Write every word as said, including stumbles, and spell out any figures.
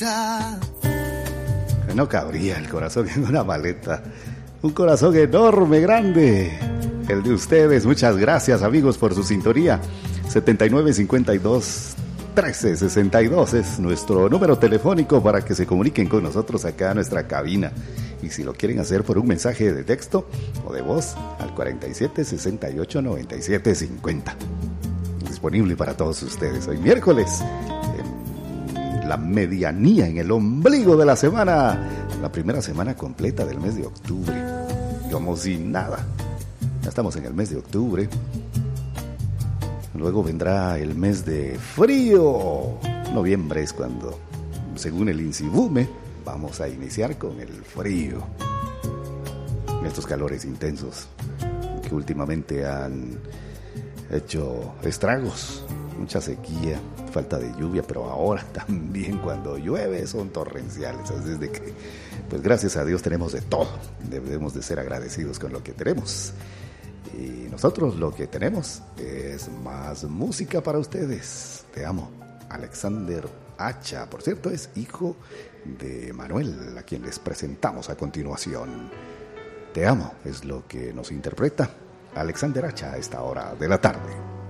No cabría el corazón en una maleta. Un corazón enorme, grande. El de ustedes. Muchas gracias, amigos, por su sintonía. setenta y nueve cincuenta y dos trece sesenta y dos es nuestro número telefónico para que se comuniquen con nosotros acá en nuestra cabina. Y si lo quieren hacer por un mensaje de texto o de voz, al cuarenta y siete sesenta y ocho noventa y siete cincuenta. Disponible para todos ustedes. Hoy miércoles, en la medianía, en el ombligo de la semana, la primera semana completa del mes de octubre. Como si nada. Ya estamos en el mes de octubre. Luego vendrá el mes de frío. Noviembre es cuando, según el INSIBUME, vamos a iniciar con el frío. Estos calores intensos que últimamente han hecho estragos, mucha sequía, falta de lluvia, pero ahora también cuando llueve son torrenciales. Así es de que, pues gracias a Dios tenemos de todo. Debemos de ser agradecidos con lo que tenemos. Y nosotros lo que tenemos es más música para ustedes. Te amo, Alexander Hacha. Por cierto, es hijo de Manuel, a quien les presentamos a continuación. Te amo es lo que nos interpreta Alexander Hacha a esta hora de la tarde.